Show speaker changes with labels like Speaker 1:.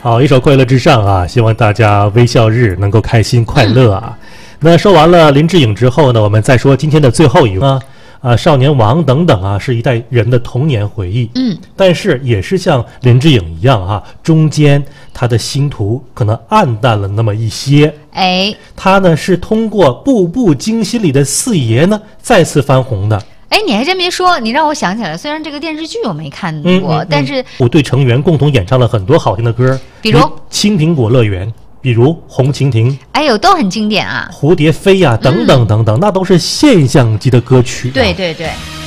Speaker 1: 好，一首《快乐至上》啊，希望大家微笑日能够开心快乐啊。那说完了林志颖之后呢，我们再说今天的最后一个少年王等等啊，是一代人的童年回忆。但是也是像林志颖一样啊，中间他的星途可能暗淡了那么一些。他呢是通过《步步惊心》里的四爷呢再次翻红的。
Speaker 2: 你还真别说，你让我想起来，虽然这个电视剧我没看过，但是
Speaker 1: 5队成员共同演唱了很多好听的歌，
Speaker 2: 比如《
Speaker 1: 青苹果乐园》，比如《红蜻蜓》，
Speaker 2: 都很经典啊，
Speaker 1: 蝴蝶飞呀，等等等等，那都是现象级的歌曲。
Speaker 2: 对对对。